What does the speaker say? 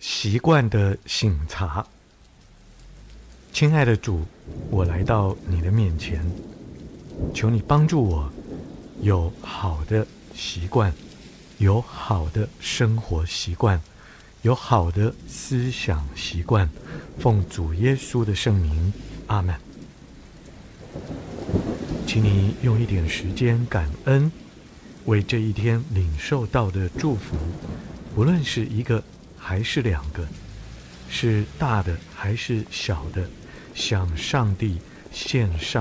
习惯的省察。亲爱的主，我来到你的面前，求你帮助我有好的习惯，有好的生活习惯，有好的思想习惯。奉主耶稣的圣名，阿们。请你用一点时间感恩，为这一天领受到的祝福，不论是一个还是两个，是大的还是小的，向上帝献上